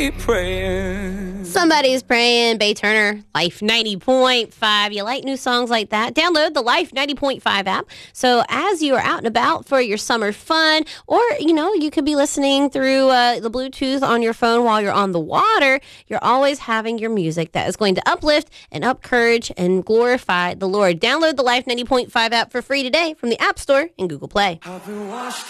be praying. Somebody's praying. Bay Turner, Life 90.5. You like new songs like that? Download the Life 90.5 app. So as you are out and about for your summer fun, or, you could be listening through the Bluetooth on your phone while you're on the water, you're always having your music that is going to uplift and encourage and glorify the Lord. Download the Life 90.5 app for free today from the App Store and Google Play.